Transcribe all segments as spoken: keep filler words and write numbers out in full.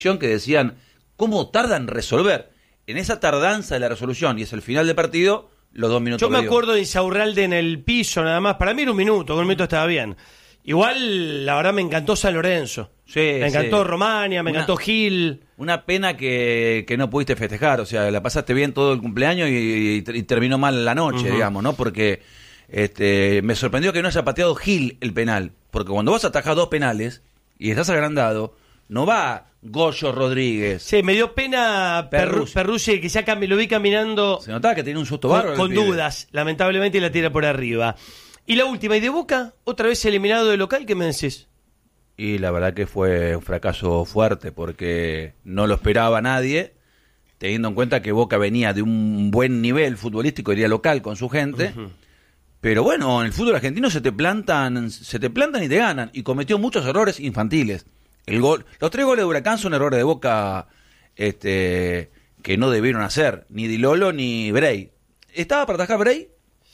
que decían cómo tardan en resolver. En esa tardanza de la resolución, y es el final del partido, los dos minutos. Yo me que dio. acuerdo de Insaurralde en el piso, nada más. Para mí era un minuto, con un minuto estaba bien. Igual, la verdad, me encantó San Lorenzo. Sí, me encantó sí. Romania, me Una, encantó Gil. Una pena que, que no pudiste festejar. O sea, la pasaste bien todo el cumpleaños y, y, y terminó mal la noche, uh-huh. digamos, ¿no? Porque este, me sorprendió que no haya pateado Gil el penal. Porque cuando vas a atajar dos penales y estás agrandado, no va Goyo Rodríguez. Sí, me dio pena Perruzzi, Perruzzi que ya cam- lo vi caminando. Se notaba que tenía un susto bárbaro. Con, con dudas, lamentablemente, y la tira por arriba. Y la última, ¿y de Boca? Otra vez eliminado de local, ¿qué me decís? Y la verdad que fue un fracaso fuerte porque no lo esperaba nadie, teniendo en cuenta que Boca venía de un buen nivel futbolístico, iría local con su gente. Uh-huh. Pero bueno, en el fútbol argentino se te plantan, se te plantan y te ganan. Y cometió muchos errores infantiles. El gol, los tres goles de Huracán son errores de Boca este, que no debieron hacer, ni Di Lolo ni Bray. ¿Estaba para atajar Bray?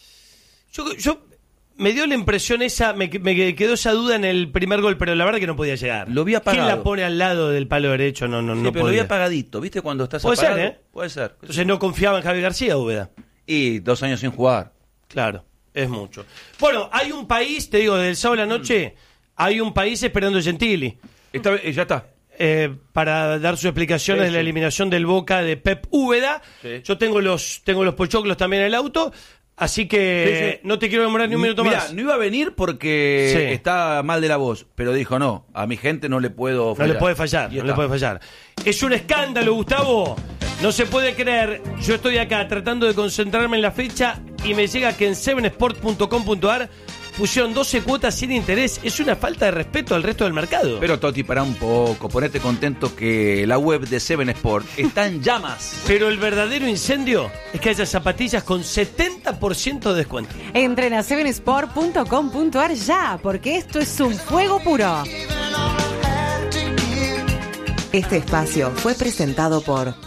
Yo, yo me dio la impresión esa, me, me quedó esa duda en el primer gol, pero la verdad que no podía llegar. Lo vi apagado. ¿Quién la pone al lado del palo derecho? No, no, sí, no pero podía. lo vi apagadito, ¿viste? Cuando estás Puede apagado. Ser, ¿eh? Puede ser. Entonces no confiaba en Javi García, Úbeda. Y dos años sin jugar. Claro, es mucho. Bueno, hay un país, te digo, desde el sábado a la noche, mm. hay un país esperando a Gentili. Esta vez, ya está. Eh, para dar sus explicaciones sí, de la sí. eliminación del Boca de Pep Úbeda. Sí. Yo tengo los tengo los pochoclos también en el auto, así que sí, sí. no te quiero demorar ni un minuto Mirá, más. No iba a venir porque sí. está mal de la voz, pero dijo no, a mi gente no le puedo fallar. No le puede fallar, no le puede fallar. Es un escándalo, Gustavo. No se puede creer. Yo estoy acá tratando de concentrarme en la fecha y me llega que en seven sport punto com punto a r pusieron doce cuotas sin interés. Es una falta de respeto al resto del mercado. Pero Toti, pará un poco, ponete contento que la web de Seven Sport está en llamas. Pero el verdadero incendio es que haya zapatillas con setenta por ciento de descuento. Entren a seven sport punto com punto a r ya, porque esto es un fuego puro. Este espacio fue presentado por